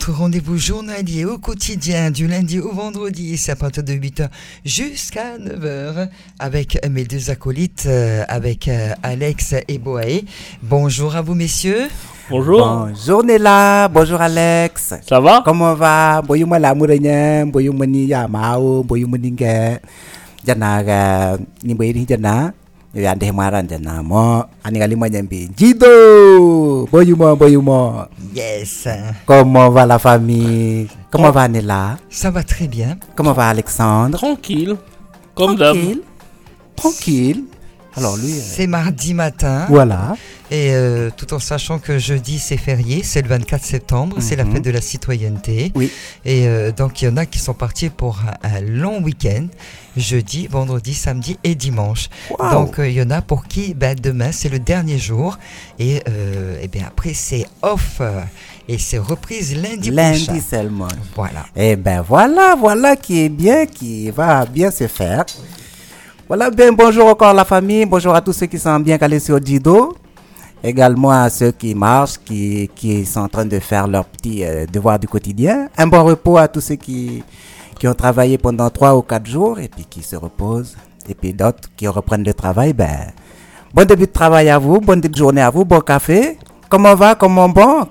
votre rendez-vous journalier au quotidien du lundi au vendredi, c'est à partir de 8h jusqu'à 9h avec mes deux acolytes, avec Alex et Boaé. Bonjour à vous messieurs. Bonjour. Bonjour Nella, bonjour Alex. Ça va? Comment va? Boyuma la muranya, boyumani ya mao, boyumuninga. Jana ni boyini jana. Ya ndeh maran jana mo. Ani kali mo nyambi. Jido. Boyuma. Yes. Comment va la famille? Comment va Nella? Ça va très bien. Comment va Alexandre? Tranquille. Comme d'hab. Tranquille. Alors lui. C'est mardi matin. Voilà. Et tout en sachant que jeudi c'est férié, c'est le 24 septembre, c'est la fête de la citoyenneté. Oui. Et donc il y en a qui sont partis pour un long week-end, jeudi, vendredi, samedi et dimanche. Wow. Donc il y en a pour qui demain c'est le dernier jour et bien après c'est off et c'est reprise lundi prochain. Lundi seulement. Voilà. Eh ben voilà qui est bien, qui va bien se faire. Voilà, bien bonjour encore la famille, bonjour à tous ceux qui sont bien calés sur Dido, également à ceux qui marchent, qui sont en train de faire leurs petits devoirs du quotidien. Un bon repos à tous ceux qui ont travaillé pendant 3 ou 4 jours et puis qui se reposent. Et puis d'autres qui reprennent le travail, bon début de travail à vous, bonne début de journée à vous, bon café. Comment va, comment bon,